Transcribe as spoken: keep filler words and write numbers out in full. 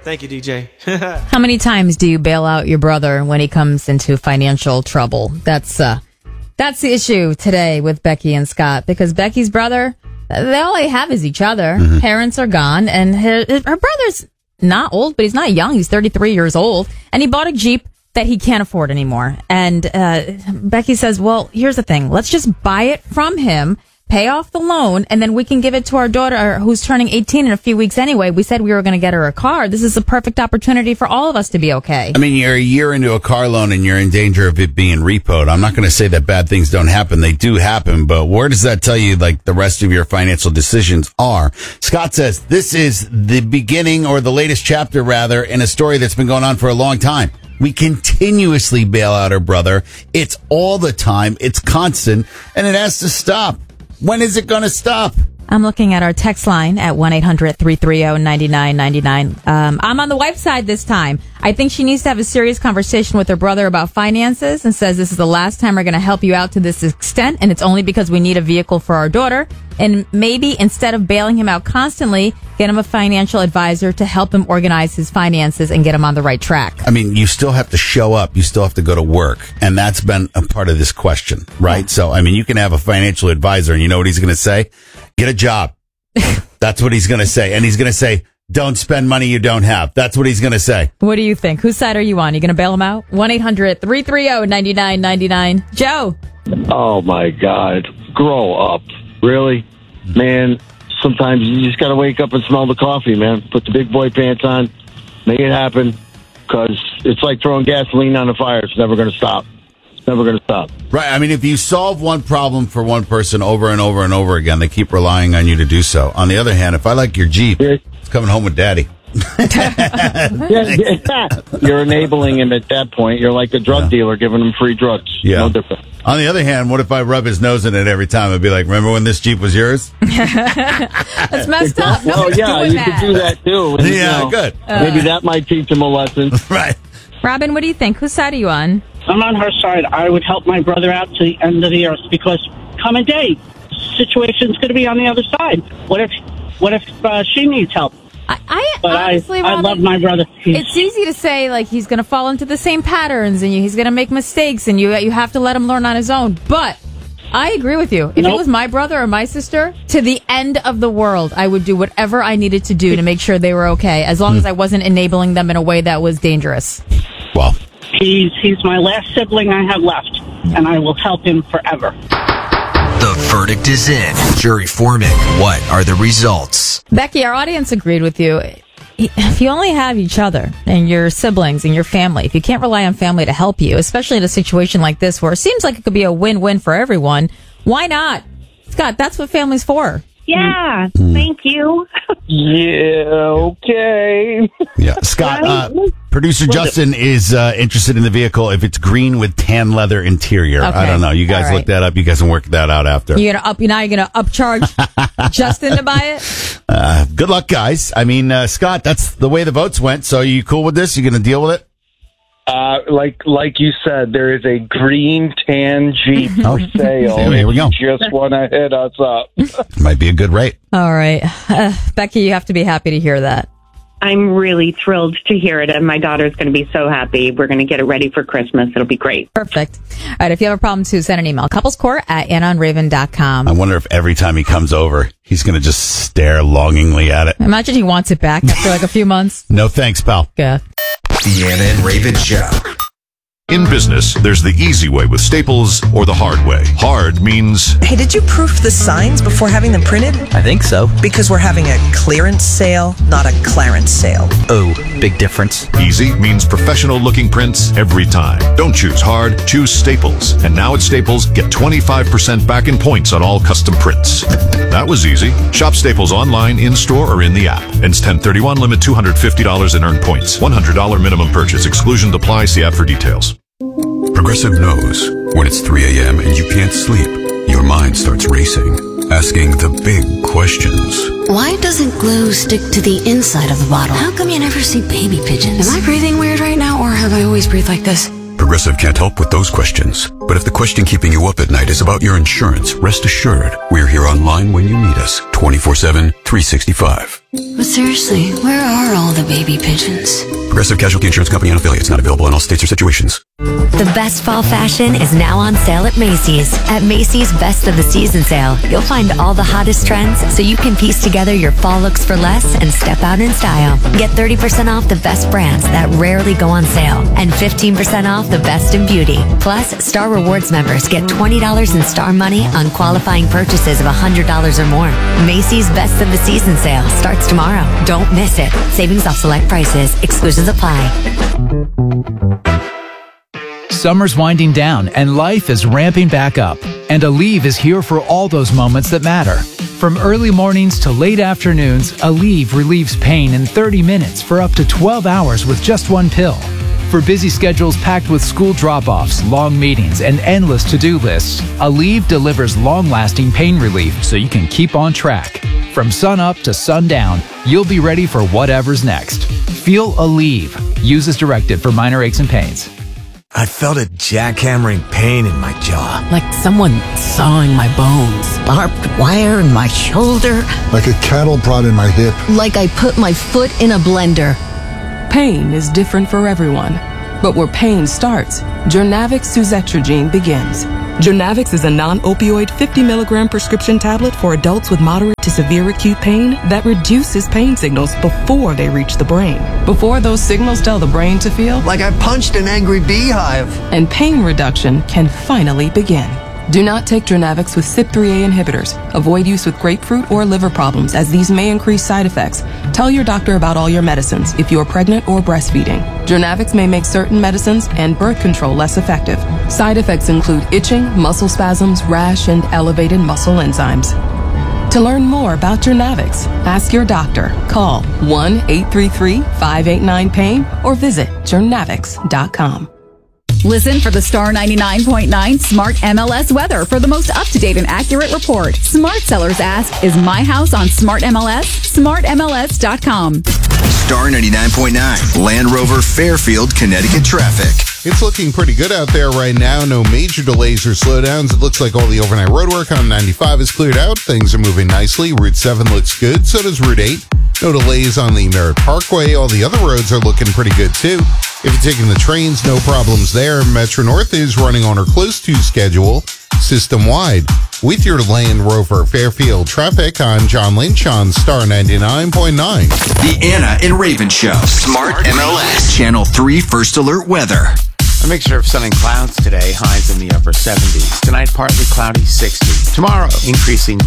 Thank you, D J. How many times do you bail out your brother when he comes into financial trouble? That's uh, that's the issue today with Becky and Scott, because Becky's brother, they all they have is each other. Mm-hmm. Parents are gone, and her, her brother's not old, but he's not young. He's thirty-three years old, and he bought a Jeep that he can't afford anymore. And uh, Becky says, well, here's the thing. Let's just buy it from him, pay off the loan, and then we can give it to our daughter who's turning eighteen in a few weeks anyway. We said we were going to get her a car. This is a perfect opportunity for all of us to be okay. I mean, you're a year into a car loan and you're in danger of it being repoed. I'm not going to say that bad things don't happen. They do happen, but where does that tell you, like, the rest of your financial decisions are? Scott says this is the beginning, or the latest chapter, rather, in a story that's been going on for a long time. We continuously bail out our brother. It's all the time. It's constant, and it has to stop. When is it going to stop? I'm looking at our text line at one eight hundred three three zero nine nine nine nine. Um, I'm on the wife side this time. I think she needs to have a serious conversation with her brother about finances, and says this is the last time we're going to help you out to this extent, and it's only because we need a vehicle for our daughter. And maybe instead of bailing him out constantly, get him a financial advisor to help him organize his finances and get him on the right track. I mean, you still have to show up. You still have to go to work. And that's been a part of this question, right? Yeah. So, I mean, you can have a financial advisor, and you know what he's going to say? Get a job. That's what he's going to say. And he's going to say, don't spend money you don't have. That's what he's going to say. What do you think? Whose side are you on? You going to bail him out? one eight hundred three three zero nine nine nine nine. Joe. Oh, my God. Grow up. Really? Man, sometimes you just got to wake up and smell the coffee, man. Put the big boy pants on. Make it happen. Because it's like throwing gasoline on a fire. It's never going to stop. It's never going to stop. Right. I mean, if you solve one problem for one person over and over and over again, they keep relying on you to do so. On the other hand, if I like your Jeep, yeah. It's coming home with Daddy. yeah, yeah. You're enabling him at that point. You're like a drug yeah. dealer giving him free drugs. Yeah. No different. On the other hand, what if I rub his nose in it every time? I'd be like, remember when this Jeep was yours? That's messed up. Well, Nobody's yeah, you that. could do that too. And, yeah, you know, good. Uh, maybe that might teach him a lesson. Right. Robin, what do you think? Whose side are you on? I'm on her side. I would help my brother out to the end of the earth, because come a day, situation's going to be on the other side. What if, what if uh, she needs help? I, I but honestly, I, Robin, I love my brother. He's, it's easy to say, like, he's going to fall into the same patterns, and you, he's going to make mistakes, and you you have to let him learn on his own. But I agree with you. If nope. it was my brother or my sister, to the end of the world, I would do whatever I needed to do to make sure they were okay, as long mm. as I wasn't enabling them in a way that was dangerous. Well, he's he's my last sibling I have left, and I will help him forever. The verdict is in. Jury forming. What are the results? Becky, our audience agreed with you. If you only have each other and your siblings and your family, if you can't rely on family to help you, especially in a situation like this where it seems like it could be a win-win for everyone, why not? Scott, that's what family's for. Yeah, thank you. Yeah, okay. Yeah, Scott, uh, producer Justin is uh, interested in the vehicle if it's green with tan leather interior. Okay. I don't know. You guys right. look that up. You guys can work that out after. You're gonna up. Now you're gonna upcharge Justin to buy it. Uh, good luck, guys. I mean, uh, Scott, that's the way the votes went. So, are you cool with this? You gonna deal with it? Uh, like like you said, there is a green tan Jeep for sale. Here we go. You just want to hit us up. Might be a good rate. All right. Uh, Becky, you have to be happy to hear that. I'm really thrilled to hear it, and my daughter's going to be so happy. We're going to get it ready for Christmas. It'll be great. Perfect. All right, if you have a problem, too, send an email. couplescourt at anna raven dot com. I wonder if every time he comes over, he's going to just stare longingly at it. Imagine he wants it back after like a few months. No thanks, pal. Yeah. The Anna and Raven Show. In business, there's the easy way with Staples or the hard way. Hard means... Hey, did you proof the signs before having them printed? I think so. Because we're having a clearance sale, not a clarence sale. Oh, big difference. Easy means professional-looking prints every time. Don't choose hard, choose Staples. And now at Staples, get twenty-five percent back in points on all custom prints. That was easy. Shop Staples online, in-store, or in the app. Ends ten thirty-one, limit two hundred fifty dollars in earned points. one hundred dollars minimum purchase. Exclusion apply. See app for details. Progressive knows when it's three a.m. and you can't sleep, your mind starts racing, asking the big questions. Why doesn't glue stick to the inside of the bottle? How come you never see baby pigeons? Am I breathing weird right now, or have I always breathed like this? Progressive can't help with those questions. But if the question keeping you up at night is about your insurance, rest assured, we're here online when you need us, twenty-four seven, three sixty-five. But seriously, where are all the baby pigeons? Progressive Casualty Insurance Company and affiliates, not available in all states or situations. The best fall fashion is now on sale at Macy's. At Macy's Best of the Season sale, you'll find all the hottest trends so you can piece together your fall looks for less and step out in style. Get thirty percent off the best brands that rarely go on sale and fifteen percent off the best in beauty. Plus, Star Rewards members get twenty dollars in Star Money on qualifying purchases of one hundred dollars or more. Macy's Best of the Season sale starts tomorrow. Don't miss it. Savings off select prices. Exclusions apply. Summer's winding down and life is ramping back up. And Aleve is here for all those moments that matter. From early mornings to late afternoons, Aleve relieves pain in thirty minutes for up to twelve hours with just one pill. For busy schedules packed with school drop-offs, long meetings, and endless to-do lists, Aleve delivers long-lasting pain relief so you can keep on track. From sun up to sundown, you'll be ready for whatever's next. Feel Aleve. Use as directed for minor aches and pains. I felt a jackhammering pain in my jaw. Like someone sawing my bones. Barbed wire in my shoulder. Like a cattle prod in my hip. Like I put my foot in a blender. Pain is different for everyone. But where pain starts, Jurnavix suzetrigine begins. Jurnavix is a non-opioid fifty milligram prescription tablet for adults with moderate to severe acute pain that reduces pain signals before they reach the brain. Before those signals tell the brain to feel like I punched an angry beehive. And pain reduction can finally begin. Do not take Jurnavix with C Y P three A inhibitors. Avoid use with grapefruit or liver problems, as these may increase side effects. Tell your doctor about all your medicines if you are pregnant or breastfeeding. Jurnavix may make certain medicines and birth control less effective. Side effects include itching, muscle spasms, rash, and elevated muscle enzymes. To learn more about Jurnavix, ask your doctor. Call one eight three three, five eight nine, pain or visit jurnavix dot com. Listen for the Star ninety-nine point nine Smart M L S weather for the most up-to-date and accurate report. Smart sellers ask, is my house on Smart M L S? smart M L S dot com. Star ninety-nine point nine, Land Rover, Fairfield, Connecticut traffic. It's looking pretty good out there right now. No major delays or slowdowns. It looks like all the overnight road work on ninety-five is cleared out. Things are moving nicely. Route seven looks good. So does Route eight. No delays on the Merritt Parkway. All the other roads are looking pretty good, too. If you're taking the trains, no problems there. Metro North is running on or close to schedule system-wide. With your Land Rover Fairfield traffic, I'm John Lynch on Star ninety-nine point nine. The Anna and Raven Show. Smart M L S. Channel three First Alert Weather. A mixture of sun and clouds today, highs in the upper seventies. Tonight, partly cloudy, sixty. Tomorrow, increasing